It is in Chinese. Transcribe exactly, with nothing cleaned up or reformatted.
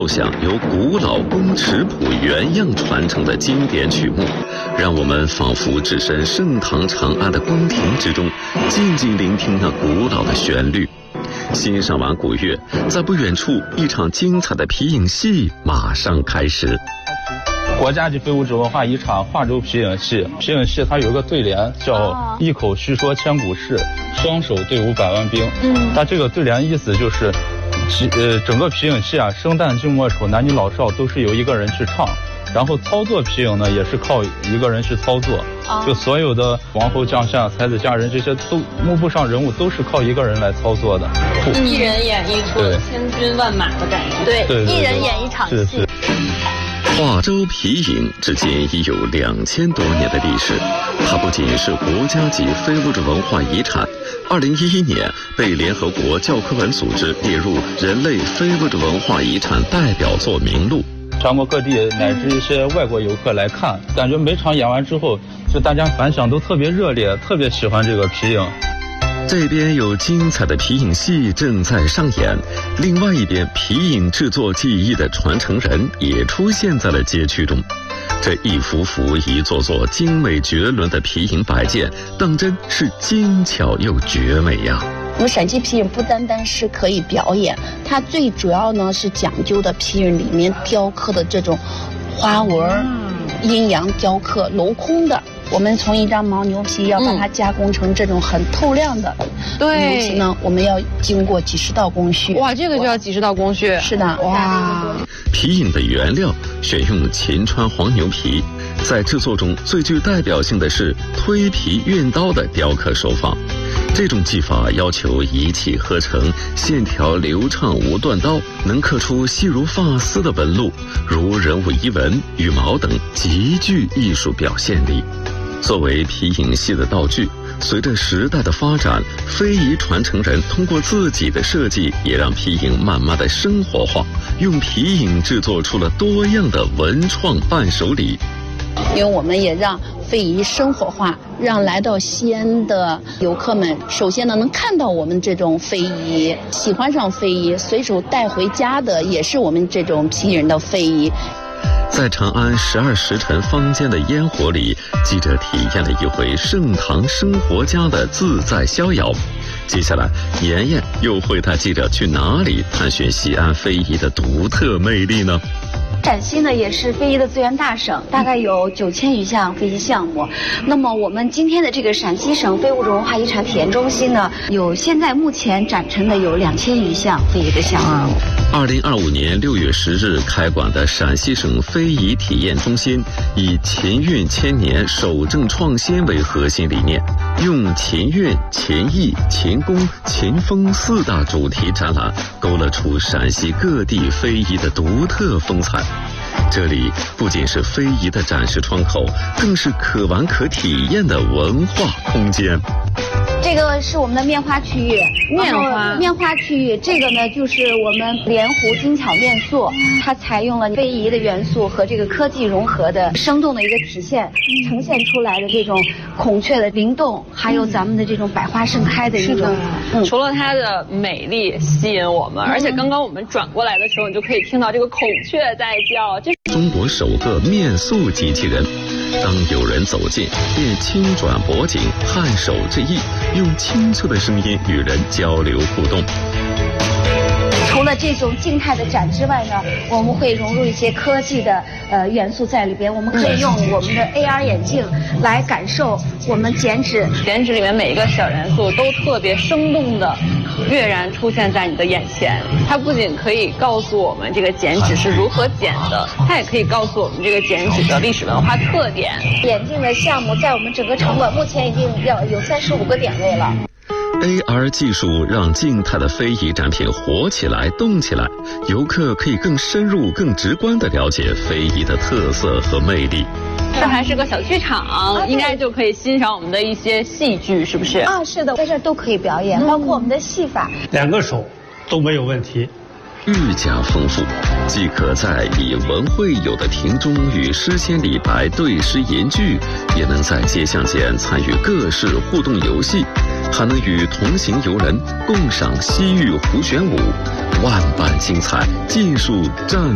奏响由古老宫尺谱原样传承的经典曲目，让我们仿佛置身盛唐长安的宫廷之中，静静聆听那古老的旋律。欣赏完古乐，在不远处，一场精彩的皮影戏马上开始。 国家级非物质文化遗产化州皮影戏，皮影戏它有一个对联叫“一口虚说千古事，双手对伍百万兵”。嗯，它这个对联意思就是。皮呃，整个皮影戏啊，生旦净末丑，男女老少都是由一个人去唱，然后操作皮影呢，也是靠一个人去操作。啊、就所有的王侯将相、才子佳人这些都幕布上人物都是靠一个人来操作的。 一人演一出千军万马的感觉。 对， 对对对一人演一场戏。 是是。 化州皮影至今已有两千多年的历史，它不仅是国家级非物质文化遗产。二零一一年被联合国教科文组织列入人类非物质文化遗产代表作名录。 全国各地乃至一些外国游客来看，感觉每场演完之后，就大家反响都特别热烈，特别喜欢这个皮影。 这边有精彩的皮影戏正在上演，另外一边皮影制作技艺的传承人也出现在了街区中。这一幅幅一座座精美绝伦的皮影摆件，当真是精巧又绝美呀！ 我们陕西皮影不单单是可以表演，它最主要呢是讲究的皮影里面雕刻的这种花纹、阴阳雕刻、镂空的。我们从一张牦牛皮要把它加工成这种很透亮的对牛皮呢，我们要经过几十道工序。 哇，这个就要几十道工序。 是的，哇。 皮影的原料选用秦川黄牛皮，在制作中最具代表性的是推皮运刀的雕刻手法。这种技法要求一气呵成，线条流畅无断刀，能刻出细如发丝的纹路，如人物衣纹、羽毛等，极具艺术表现力。作为皮影戏的道具，随着时代的发展，非遗传承人通过自己的设计，也让皮影慢慢的生活化，用皮影制作出了多样的文创伴手礼。 因为我们也让非遗生活化，让来到西安的游客们，首先呢能看到我们这种非遗，喜欢上非遗，随手带回家的也是我们这种皮影的非遗。 在长安十二时辰坊间的烟火里，记者体验了一回盛唐生活家的自在逍遥。接下来，妍妍又会带记者去哪里探寻西安非遗的独特魅力呢？ 陕西呢也是非遗的资源大省，大概有九千余项非遗项目。那么我们今天的这个陕西省非物质文化遗产体验中心呢，有现在目前展陈的有两千余项非遗的项目。 二零二五年六月十日开馆的陕西省非遗体验中心，以秦韵千年，守正创新为核心理念，用秦韵、秦艺、秦工、秦风四大主题展览，勾勒出陕西各地非遗的独特风采。这里不仅是非遗的展示窗口，更是可玩可体验的文化空间。 这个是我们的面花区域， 面花面花区域，这个呢就是我们莲湖精巧面塑，它采用了非遗的元素和这个科技融合的生动的一个体现，呈现出来的这种孔雀的灵动，还有咱们的这种百花盛开的一种。 嗯、除了它的美丽吸引我们，而且刚刚我们转过来的时候，你就可以听到这个孔雀在叫。这中国首个面塑机器人。当有人走近，便轻转脖颈，颔首致意，用清脆的声音与人交流互动。 除了这种静态的展之外呢，我们会融入一些科技的呃元素在里边。我们可以用我们的 A R 眼镜来感受我们剪纸， 剪纸里面每一个小元素都特别生动的跃然出现在你的眼前。它不仅可以告诉我们这个剪纸是如何剪的，它也可以告诉我们这个剪纸的历史文化特点。 眼镜的项目在我们整个城馆目前已经要有三十五个点位了。 A R 技术让静态的非遗展品活起来、动起来，游客可以更深入、更直观地了解非遗的特色和魅力。 这还是个小剧场，啊、应该就可以欣赏我们的一些戏剧，是不是？ 啊，是的，在这儿都可以表演，嗯、包括我们的戏法， 两个手都没有问题。 愈加丰富，既可在以文会友的庭中与诗仙李白对诗吟句，也能在街巷间参与各式互动游戏，还能与同行游人共赏西域胡旋舞，万般精彩，尽数绽